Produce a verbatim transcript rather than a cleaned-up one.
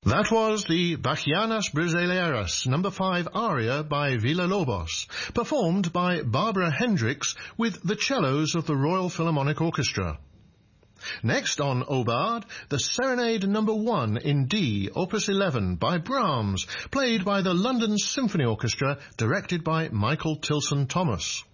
That was the Bachianas Brasileiras number five aria by Villa-Lobos, performed by Barbara Hendricks with the cellos of the Royal Philharmonic Orchestra. Next on Aubade, the Serenade number one in D, opus eleven by Brahms, played by the London Symphony Orchestra, directed by Michael Tilson Thomas.